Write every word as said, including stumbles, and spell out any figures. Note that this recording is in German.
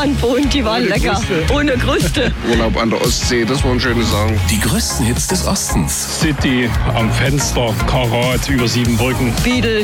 Sandbohnen, die waren Ohne lecker. Kruste. Ohne Kruste. Urlaub an der Ostsee, das waren schöne Sachen. Die größten Hits des Ostens. City am Fenster, Karat über Siebenbrücken. Beatles.